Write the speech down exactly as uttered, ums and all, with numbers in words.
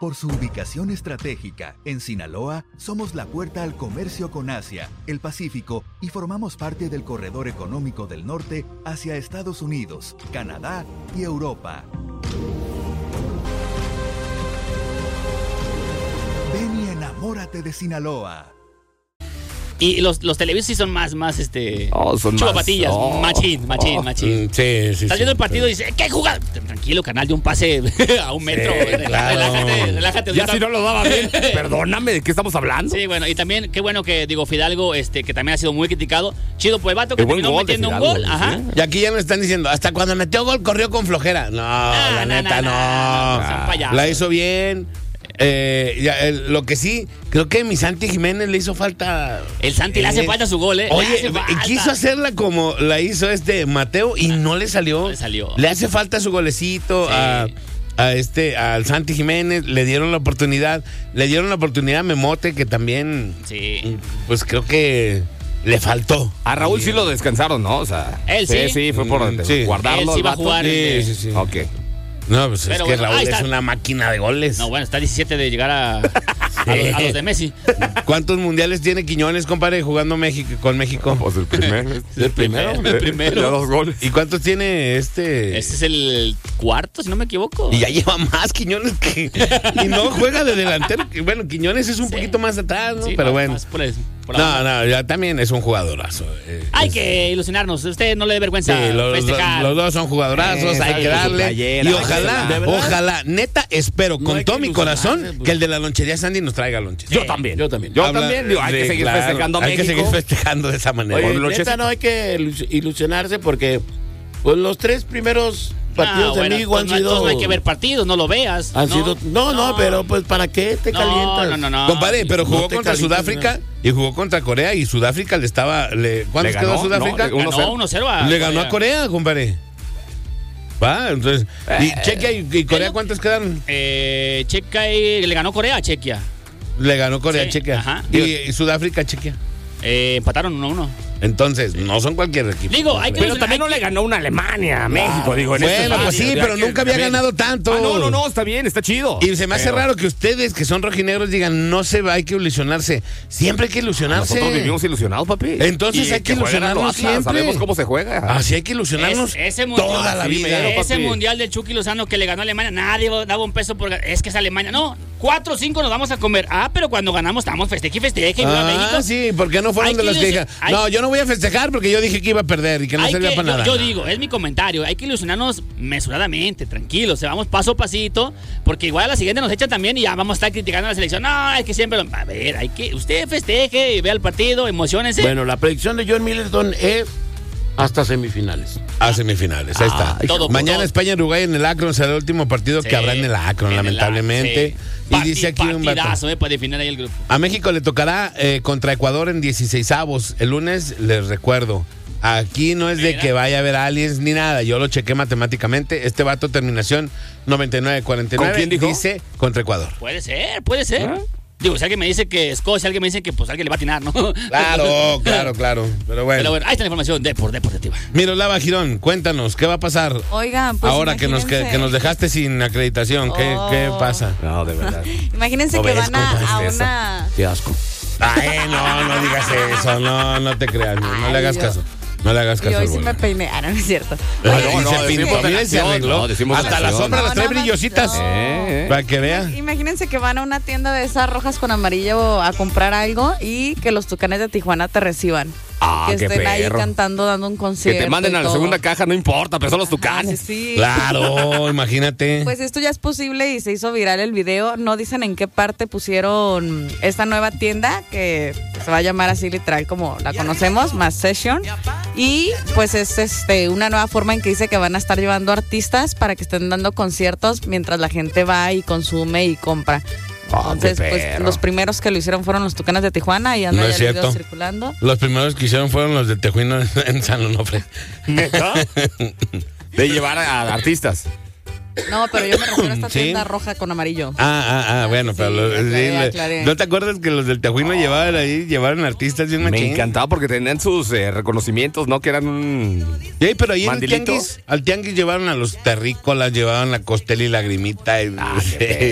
Por su ubicación estratégica, en Sinaloa, somos la puerta al comercio con Asia, el Pacífico y formamos parte del corredor económico del norte hacia Estados Unidos, Canadá y Europa. Ven y enamórate de Sinaloa. Y los, los televisores sí son más, más, este... Oh, son chupapatillas, más, oh, machín, machín, oh, machín. Sí, sí, Estás sí, viendo el sí, partido y dices, ¿qué jugada? Tranquilo, canal, de un pase a un metro. Sí, claro. Relájate, relájate. Ya si no lo daba bien, perdóname, ¿de qué estamos hablando? Sí, bueno, y también, qué bueno que, digo, Fidalgo, este, que también ha sido muy criticado. Chido, pues el vato que Qué buen terminó gol de metiendo un Fidalgo, gol. Ajá. Y aquí ya me están diciendo, hasta cuando metió gol corrió con flojera. No, la no, neta, no, no. no, no, son payasos. La hizo bien. Eh, ya, el- lo que sí, creo que mi Santi Jiménez le hizo falta. El Santi le hace eh, falta su gol, ¿eh? Le Oye, hace falta. quiso hacerla como la hizo este Mateo y no le salió. No le salió. Le hace falta su golecito Sí. a, a este al Santi Jiménez. Le dieron la oportunidad. Le dieron la oportunidad a Memote, que también, Sí. pues creo que le faltó. A Raúl sí lo descansaron, ¿no? O sea, Él sí. Sí, sí, fue por Mm, sí. guardarlo. Él sí el va a vato. jugar. Sí, este, sí, sí. Ok. No, pues Pero es que bueno, Raúl ahí es está. una máquina de goles. No, bueno, está diecisiete de llegar a, a, los, a los de Messi. ¿Cuántos mundiales tiene Quiñones, compadre, jugando México, con México? Pues el primero. El primero, el primero. Ya dos goles. ¿Y cuántos tiene este? Este es el cuarto, si no me equivoco. Y ya lleva más Quiñones que... Y no juega de delantero. que, Bueno, Quiñones es un Sí. poquito más atrás, ¿no? Sí, Pero más- bueno. más por eso, por la No, banda. no, ya también es un jugadorazo. eh, Hay es- que ilusionarnos. Usted no le dé vergüenza Sí, los, festejar. los- los dos son jugadorazos, Eh, hay que su darle. playera, Y hay que ojalá, darle. ¿De verdad? ojalá, neta, espero No con hay todo que mi ilusionarse, corazón pues. que el de la lonchería Sandy nos traiga lonches. Yo también. Yo también. Yo Habla- también. Digo, hay que sí, seguir claro, festejando a Hay que México. seguir festejando de esa manera. Oye, Por lonches. neta, no hay que ilus- ilusionarse porque pues, los tres primeros partidos Ah, de bueno, México pues han no, sido... entonces no hay que ver partidos, no lo veas. Han no, sido... No, no, pero pues ¿para qué te no, calientas? No, no, no. Compadre, pero jugó No te contra calientes, Sudáfrica y jugó contra Corea y Sudáfrica le estaba... Le, ¿Cuántos ¿Le ganó? quedó Sudáfrica? No, le- uno cero. Ganó uno cero a Le ganó a Corea, compadre. Va, entonces... ¿Y Chequia y, y Corea cuántos quedaron? Eh, Checa y le ganó Corea a Chequia. Le ganó Corea, Sí, Chequia. ajá. Y, y Sudáfrica, Chequia. Eh, empataron uno a uno. Entonces, no son cualquier equipo. Digo, hay que- Pero también no le ganó una Alemania a México, digo. En este Bueno, pues espacio. sí, Ya pero que- nunca había también- ganado tanto. Ah, no, no, no, está bien, está chido. Y se me hace Pero raro que ustedes, que son rojinegros, digan, no se va, hay que ilusionarse. Siempre hay que ilusionarse. Nosotros vivimos ilusionados, papi. Entonces Y hay que jueguen a lo ilusionarnos Atlas, siempre. Sabemos cómo se juega. Así hay que ilusionarnos Es- ese mundial, toda la sí, vida. mero, Ese papi. mundial del Chucky Lozano que le ganó a Alemania, nadie daba un peso por... Es que es Alemania. No, cuatro o cinco nos vamos a comer. Ah, pero cuando ganamos estamos festeje y festeje. y viva Ah, México. sí, ¿por qué no fueron Hay de que las que ilusion- dijeron? hay- No, yo no voy a festejar porque yo dije que iba a perder y que no Hay servía que- para yo, nada. yo digo, es mi comentario, hay que ilusionarnos mesuradamente, tranquilos, o sea, vamos paso a pasito, porque igual a la siguiente nos echan también y ya vamos a estar criticando a la selección. No, es que siempre lo... A ver, hay que... Usted festeje y vea el partido, emocionense. Bueno, la predicción de John Middleton es hasta semifinales. A semifinales, ahí está. Ah, todo- Mañana todo- España-Uruguay en el Akron será el último partido Sí, que habrá en el Akron, en el- lamentablemente. sí. Y Parti- dice aquí un vato. partidazo, eh, para definir ahí el grupo. A México le tocará eh, contra Ecuador en dieciseisavos. El lunes, les recuerdo. Aquí no es de Mira. que vaya a haber aliens ni nada. Yo lo chequé matemáticamente. Este vato, terminación noventa y nueve cuarenta y nueve. ¿Con quién dijo? Dice contra Ecuador. Puede ser, puede ser. ¿Ah? Digo, si alguien me dice que Escocia, alguien me dice que pues alguien le va a atinar, ¿no? Claro, claro, claro. Pero bueno. Pero bueno, ahí está la información de por Deportiva. Miroslava Girón, cuéntanos, ¿qué va a pasar Oigan, pues ahora que nos, que, imagínense- que nos dejaste sin acreditación? ¿Qué, Oh. qué pasa? No, de verdad. Imagínense No que ves van a, cómo a es eso. una... Qué asco. Ay, no, no digas eso. No, no te creas. No, no le hagas Ay, caso. No le hagas Y caso. hoy al sí bolo. me peiné. Ah, no, no es cierto. Ah, Oye, no, no, es que- decimos de la que- acción, no, decimos de Hasta la la sombra No, las trae nada más- brillositas. no. Eh, eh. Para que vea. Imagínense que van a una tienda de esas rojas con amarillo a comprar algo y que los Tucanes de Tijuana te reciban. Ah, que qué estén ahí perro. cantando, dando un Que concierto. te manden y a la todo. segunda caja, no importa, pero son los Ah, sí, Tucanes. sí. Claro, imagínate. Pues esto ya es posible y se hizo viral el video. No dicen en qué parte pusieron esta nueva tienda que se va a llamar así literal como la conocemos, Más Session. Y pues es este una nueva forma en que dice que van a estar llevando artistas para que estén dando conciertos mientras la gente va y consume y compra. Oh, Entonces, qué pues perro. los primeros que lo hicieron fueron los Tucanes de Tijuana y anda No ya es el video cierto. circulando. Los primeros que hicieron fueron los de Tejuino en San Onofre. ¿Neta? De llevar a, a artistas. No, pero yo me refiero a esta ¿Sí? tienda roja con amarillo. Ah, ah, ah, bueno, Sí, pero los- aclaré, sí, le- aclaré. ¿no te acuerdas que los del Tejuino llevaban ahí, llevaron artistas bien Me machín? encantaba porque tenían sus eh, reconocimientos, ¿no? Que eran un... Sí, pero ahí en el Mandilito. tianguis, al tianguis llevaron a los terrícolas, llevaban la costela y lagrimita. Y, Ah, qué